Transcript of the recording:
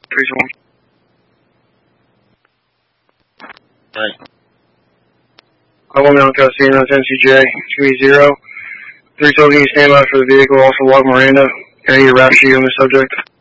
Right. Level now, Casino, NCJ, 280. 3 token, stand by for the vehicle, also log Miranda. Can I get a rap sheet on the subject?